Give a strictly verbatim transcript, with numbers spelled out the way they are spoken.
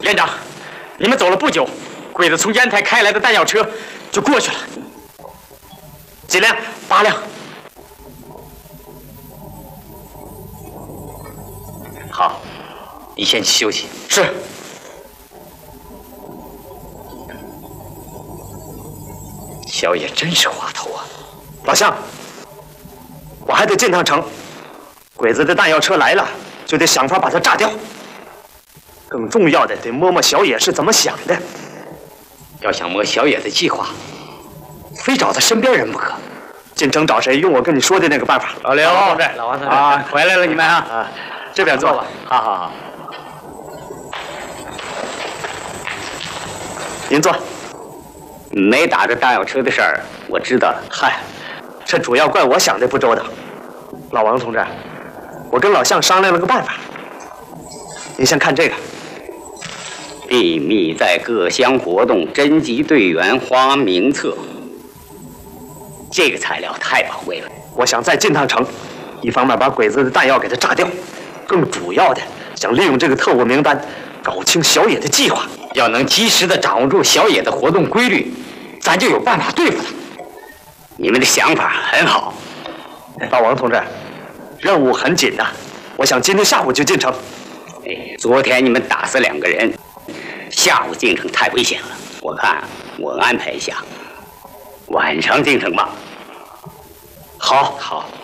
连长，你们走了不久，鬼子从烟台开来的弹药车就过去了。几辆？八辆。 好，你先去休息。 是。 小野真是滑头啊！ 老乡，我还得进趟城。鬼子的弹药车来了，就得想法把它炸掉。更重要的，得摸摸小野是怎么想的。 要想摸小野的计划，非找他身边人不可。 进城找谁？用我跟你说的那个办法。 老刘同志， 老王同志啊，回来了你们啊！ 啊，这边坐吧。 好好好， 您坐。 没打着弹药车的事儿，我知道了。 嗨，这主要怪我想的不周到。老王同志，我跟老向商量了个办法。您先看这个。 秘密在各乡活动征集队员花名册。这个材料太宝贵了。 我想再进趟城，一方面把鬼子的弹药给它炸掉，更主要的想利用这个特务名单，搞清小野的计划。 要能及时的掌握住小野的活动规律，咱就有办法对付他。你们的想法很好。 老王同志，任务很紧呐，我想今天下午就进城。 哎，昨天你们打死两个人，下午进城太危险了。我看我安排一下，晚上进城吧。 好， 好。